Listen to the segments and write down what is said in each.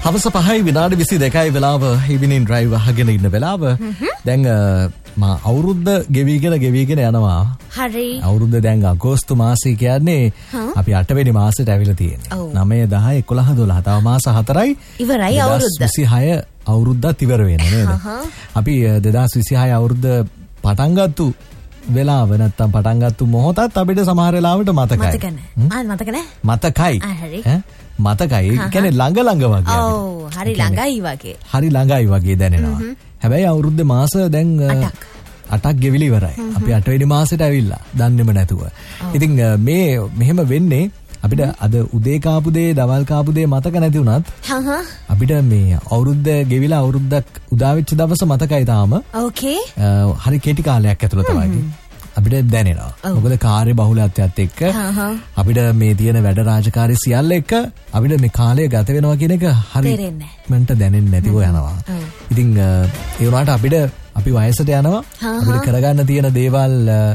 හවස 5:22 වෙලාව ඉවිනින් ඩ්‍රයිව් අහගෙන ඉන්න වෙලාව. දැන් මා අවුරුද්ද ගෙවිගෙන යනවා. හරි. අවුරුද්ද දැන් අගෝස්තු මාසය කියන්නේ අපි 8 වෙනි මාසෙට ඇවිල්ලා තියෙනවා. 9 10 11 12 තව මාස 4යි ඉවරයි අවුරුද්ද. 2026 අවුරුද්දත් ඉවර වෙනවා නේද? අපි 2026 අවුරුද්ද පටන් ගත්තු වෙලාව නැත්තම් පටන් ගත්තු මොහොතත් අපිට සමහර වෙලාවට මතකයි. මතක නෑ. මතකයි. හරි. මතකයි. කියන්නේ ළඟ වගේ. ඔව් හරි ළඟයි වගේ. හරි ළඟයි වගේ දැනෙනවා. හැබැයි අවුරුද්දේ මාස දැන් 8ක් ගෙවිලි ඉවරයි. අපි 8 වෙනි මාසෙට ඇවිල්ලා දන්නේම නැතුව. ඉතින් මේ මෙහෙම වෙන්නේ අපිට අද උදේ කාපු දේ දවල් කාපු දේ මතක නැති වුණත් අපිට මේ අවුරුද්ද ගෙවිලා අවුරුද්දක් උදා වෙච්ච දවස මතකයි තාම. ඕකේ. හරි කෙටි කාලයක් ඇතුළත වගේ. අපිට දැනෙනවා. මොකද කාර්ය බහුලත්වයත් එක්ක අපිට මේ තියෙන වැඩ රාජකාරී සියල්ල එක්ක අපිට මේ කාලය ගත වෙනවා කියන එක හරි මන්ට දැනෙන්නේ නැතිව යනවා. ඉතින් ඒ වුණාට අපි වයසට යනවා. අපිට කරගන්න තියෙන දේවල්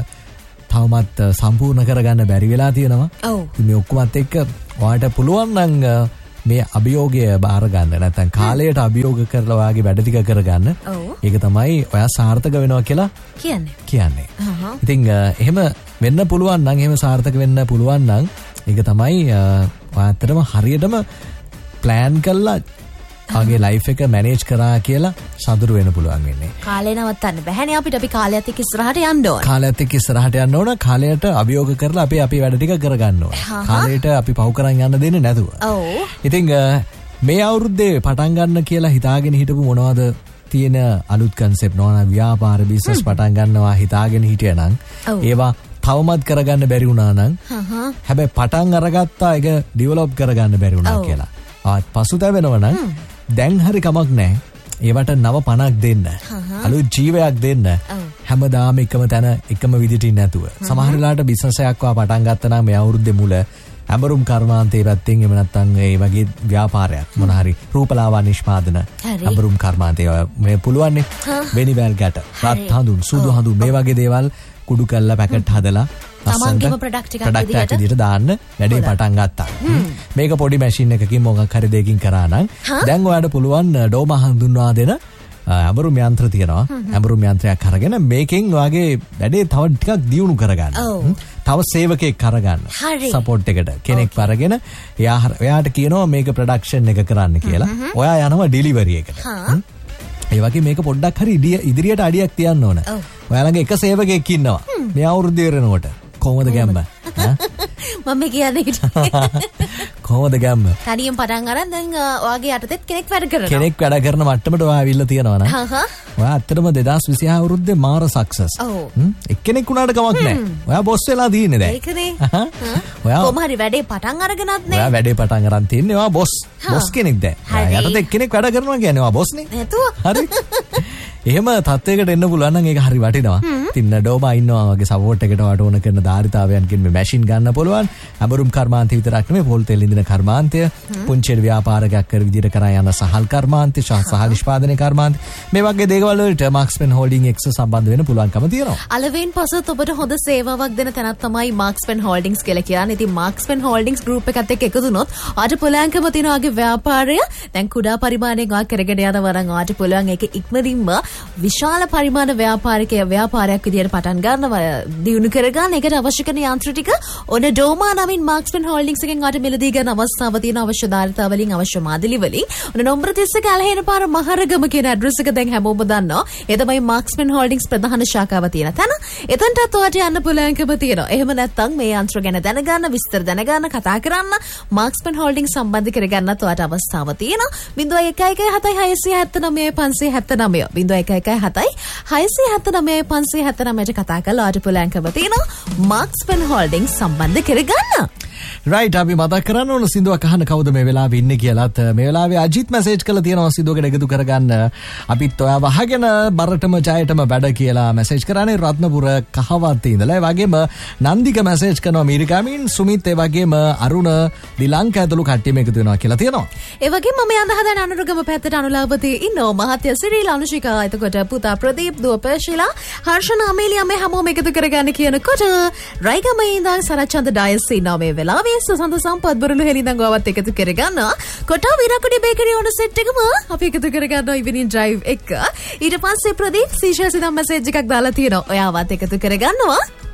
තවමත් සම්පූර්ණ කරගන්න බැරි වෙලා තියෙනවා. ඉතින් මේ ඔක්කොමත් එක්ක ඔයාලට පුළුවන් නම් මේ අභියෝගය බාර ගන්න නැත්නම් කාලයට අභියෝග කරලා ඔයාගේ වැඩ ටික කරගන්න. ඒක තමයි ඔයා සාර්ථක වෙනවා කියලා කියන්නේ. ඉතින් එහෙම වෙන්න පුළුවන් නම් එහෙම සාර්ථක වෙන්න පුළුවන් නම් ඒක තමයි ඔයා ඇත්තටම හරියටම ප්ලෑන් කරලා ආගේ ලයිෆ් එක මැනේජ් කරා කියලා සතුරු වෙන්න පුළුවන් වෙන්නේ. කාලේ නවත්තන්න බැහැනේ අපිට. අපි කාලයත් එක්ක ඉස්සරහට යන්න ඕන. කාලයත් එක්ක ඉස්සරහට යන්න ඕන. කාලයට අභියෝග කරලා අපි වැඩ ටික කරගන්න ඕන. කාලයට අපි පහු කරන් යන්න දෙන්නේ නැතුව. ඔව්. ඉතින් මේ අවුරුද්දේ පටන් ගන්න කියලා හිතාගෙන හිටපු මොනවද තියෙන අලුත් කන්සෙප්ට් නෝනා ව්‍යාපාර බිස්නස් පටන් ගන්නවා හිතාගෙන හිටියනම් ඒවා තවමත් කරගන්න බැරි වුණා නම් හැබැයි පටන් අරගත්තා ඒක ඩෙවලොප් කරගන්න බැරි වුණා කියලා. ආත් පසුතැවෙනවා නම් දැන් හරි කමක් නැහැ. ඒවට නව පණක් දෙන්න. අලුත් ජීවයක් දෙන්න. හැමදාම එකම තැන එකම විදිහට ඉන්න නැතුව. සමහර වෙලාවට බිස්නස් එකක් පටන් ගත්තා නම් මේ අවුරුද්දේ මුල ඇඹරුම් කර්මාන්තයේ පැත්තෙන් එහෙම නැත්නම් ඒ වගේ ව්‍යාපාරයක් මොන හරි රූපලාවන්‍ය නිෂ්පාදන ඇඹරුම් කර්මාන්තයේ මේ පුළුවන් නේ. වෙනිවැල් ගැට, රත් හඳුන්, සුදු හඳුන් මේ වගේ දේවල් කුඩු කරලා පැකට් හදලා තමන්ගේම ප්‍රොඩක්ට් එකක් විදිහට දාන්න වැඩේ පටන් ගත්තා. මේක පොඩි මැෂින් එකකින් මොකක් හරි දෙකකින් කරා නම් දැන් ඔයාලට පුළුවන් ඩෝමා හඳුන්වා දෙන ඇඹරුම් යන්ත්‍ර තියෙනවා. ඇඹරුම් යන්ත්‍රයක් අරගෙන මේකෙන් ඔයාගේ වැඩේ තව ටිකක් දියුණු කරගන්න. තව සේවකයෙක් අරගන්න. සපෝට් එකට කෙනෙක් අරගෙන එයාට කියනවා මේක ප්‍රොඩක්ෂන් එක කරන්න කියලා. ඔයා යනවා ඩෙලිවරි එකට. ඒ වගේ මේක පොඩ්ඩක් හරි ඉදිරියට අඩියක් තියන්න ඕන. ඔයාලගේ එක සේවකයෙක් ඉන්නවා. මේ අවුරුද්ද ඉවරනකොට කොහොමද ගැම්ම? මම කියන්නේ කොහොමද ගැම්ම? තනියෙන් පටන් අරන් දැන් ඔයාගේ යටතේ කෙනෙක් වැඩ කරනවා. කෙනෙක් වැඩ කරන මට්ටමට ඔයා ඇවිල්ලා තියෙනවා නේද? ඔයා ඇත්තටම 2026 අවුරුද්දේ මාර සක්සස්. එක්කෙනෙක් උනාට කමක් නැහැ. ඔයා බොස් වෙලා තියෙන්නේ දැන්. ඒකනේ. ඔයා කොහොම හරි වැඩේ පටන් අරගෙනත් නේ. ඔයා වැඩේ පටන් අරන් තියන්නේ ඔයා බොස් කෙනෙක් දැන්. යටතේ කෙනෙක් වැඩ කරනවා කියන්නේ ඔයා බොස් නේ. නේතුව. හරි. එහෙම තත්වයකට එන්න පුළුවන් නම් ඒක හරි වටිනවා. ඉතින් ඩෝමා ඉන්නවා වගේ සපෝට් එකට වට ඕන කරන ධාරිතාවයන්කින් මේ මැෂින් ගන්න පුළුවන්. ඇඹරුම් කර්මාන්තය විතරක් නෙමෙයි පොල් තෙල් ඉඳින කර්මාන්තය, පුංචි ව්‍යාපාරයක් කර විදිහට කරා යන සහල් කර්මාන්තය, සහ නිෂ්පාදනයේ කර්මාන්තය. මේ වගේ දේවල් වලට මාක්ස්පෙන් හෝල්ඩින් එක්ස් සම්බන්ධ වෙන්න පුළුවන්කම තියෙනවා. අලවෙන් පසුත් ඔබට හොඳ සේවාවක් දෙන තැනක් තමයි මාක්ස්පෙන් හෝල්ඩින්ග්ස් කියලා කියන්නේ. ඉතින් මාක්ස්පෙන් හෝල්ඩින්ග්ස් ගෲප් එකත් එක්ක එකතු වුණොත් ආට පුළුවන්කම තියෙන ඔයගේ ව්‍යාපාරය දැන් කුඩා පරිමාණයෙන් ඔයා කරගෙන යනවා නම් ආට පුළුවන් ඒක ඉක්මනින්ම විශාල පරිමාණ ව්‍යාපාරයක් විදියට පටන් ගන්නවා, දියුණු කරගන්න. ඒකට අවශ්‍ය කරන යන්ත්‍ර ටික ඔන ඩෝමා නමින් මාක්ස්පෙන් හෝල්ඩින්ග්ස් එකෙන් ඔයාට මිලදී ගන්න අවස්ථාව තියෙන අවශ්‍ය ධාරිතා වලින් අවශ්‍ය මාදිලි වලින් ඔන නම්බර 30 කැලහේන පාර මහරගම කියන ඇඩ්‍රස් එක දැන් හැමෝම දන්නවා. ඒ තමයි මාක්ස්පෙන් හෝල්ඩින්ග්ස් ප්‍රධාන ශාඛාව තියෙන තැන. එතනටත් ඔයාට යන්න පුළුවන්කම තියෙනවා. එහෙම නැත්නම් මේ යන්ත්‍ර ගැන දැනගන්න, විස්තර දැනගන්න, කතා කරන්න මාක්ස්පෙන් හෝල්ඩින්ග්ස් සම්බන්ධ කරගන්නත් ඔයාට අවස්ථාව තියෙනවා. 0117 679 කතා කරලා ආට පුළුවන්කම තියෙනවා මාක්ස්පෙන් හෝල්ඩින්ග්ස් සම්බන්ධ කරගන්න. රයිට් අපි මතක් කරන්න ඕන සින්දුවක් අහන්න කවුද මේ වෙලාවේ ඉන්නේ කියලාත්. මේ වෙලාවේ අජිත් මැසේජ් කරලා තියෙනවා සින්දුවකට එකතු කරගන්න. අපිත් ඔයා වහගෙන බරටම ජයටම වැඩ කියලා මැසේජ් කරන්නේ රත්නපුර කහවත්තේ ඉඳලා. ඒ වගේම නන්දික මැසේජ් කරනවා මීරිකාමින්, සුමිත් ඒ වගේම අරුණ දිලංක ඇතුළු කට්ටියම එකතු වෙනවා කියලා තියෙනවා. ඒ වගේම මම යන්න හදන අනුරගම පැත්තට අනුලාපති ඉන්නවා මහත්ය සිරිල් අනුශිකා, එතකොට පුතා ප්‍රදීප්, දුව පර්ශිලා, හර්ෂණ, අමේලියා මේ හැමෝම එකතු කරගන්න කියනකොට රයිගමේ ඉඳන් සරච්චන්ද ඩයස් ඉන්නවා මේ වෙලාවේ. කලාවේ සුසඳ සම්පත් බරුළු හෙලිදන් ගාවත් එකතු කරගන්නවා. කොටා විරකුඩි බේකරි ඕන සෙට් එකම අපි එකතු කරගන්නවා ඉවිනින් ඩ්‍රයිව් එක. ඊට පස්සේ ප්‍රදීප් සීෂා සිදම් මැසේජ් එකක් දාලා තියෙනවා. ඔයාවත් එකතු කරගන්නවා.